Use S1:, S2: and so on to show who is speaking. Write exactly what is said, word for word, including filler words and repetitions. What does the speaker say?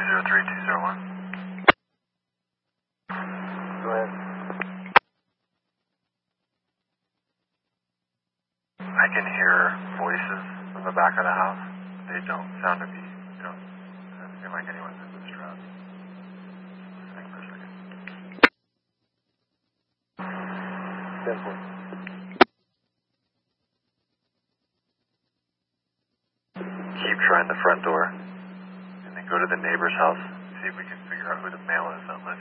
S1: zero three two zero one. Go ahead. I can hear voices from the back of the house. They don't sound to be, they don't seem like anyone's in distress. Listening for a second. Simple. Keep trying the front door, and then go to the neighbor's house, see if we can figure out who the male is that lives